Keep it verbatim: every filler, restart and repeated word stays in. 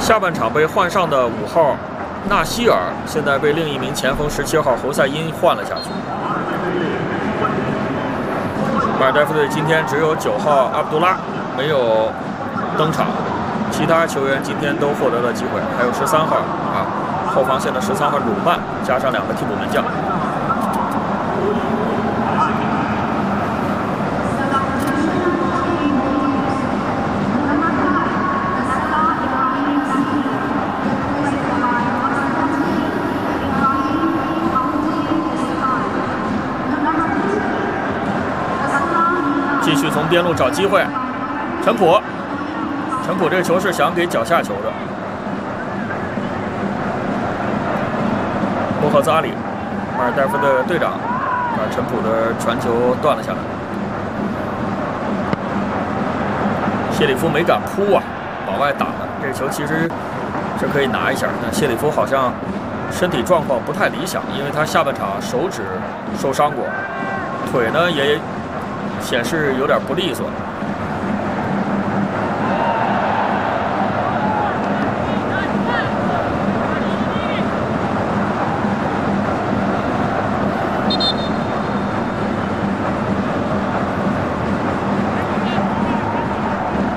下半场被换上的五号纳希尔，现在被另一名前锋十七号侯赛因换了下去。马尔代夫队今天只有九号阿卜杜拉没有登场，其他球员今天都获得了机会，还有十三号啊，后防线的十三号鲁曼，加上两个替补门将。继续从边路找机会，陈普，陈普这个球是想给脚下球的。穆赫兹阿里，马尔代夫的队长，把陈普的传球断了下来。谢里夫没敢扑啊，往外打了。这个球其实是可以拿一下，但谢里夫好像身体状况不太理想，因为他下半场手指受伤过，腿呢也显示有点不利索。